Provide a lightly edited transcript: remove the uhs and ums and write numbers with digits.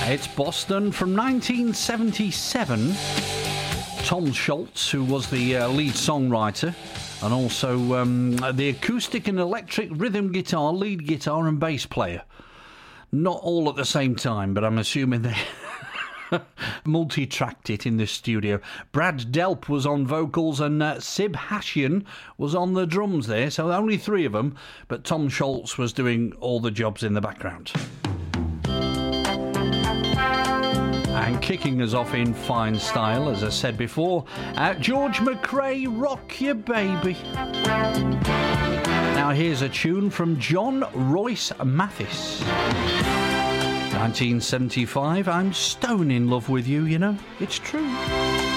It's Boston from 1977. Tom Scholz, who was the lead songwriter, and also the acoustic and electric rhythm guitar, lead guitar and bass player. Not all at the same time, but I'm assuming they multi-tracked it in the studio. Brad Delp was on vocals and Sib Hashian was on the drums there, so only three of them, but Tom Scholz was doing all the jobs in the background. And kicking us off in fine style, as I said before, George McRae, Rock Your Baby. Now here's a tune from John Royce Mathis. 1975, I'm stone in love with you, you know, it's true.